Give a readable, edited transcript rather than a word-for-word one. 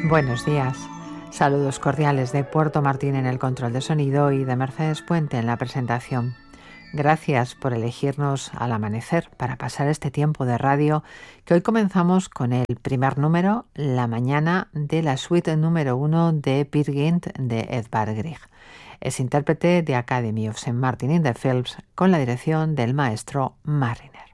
Buenos días. Saludos cordiales de Puerto Martín en el control de sonido y de Mercedes Puente en la presentación. Gracias por elegirnos al amanecer para pasar este tiempo de radio, que hoy comenzamos con el primer número, La mañana, de la suite número 1 de Peer Gynt de Edvard Grieg. Es intérprete de Academy of St. Martin in the Fields con la dirección del maestro Mariner.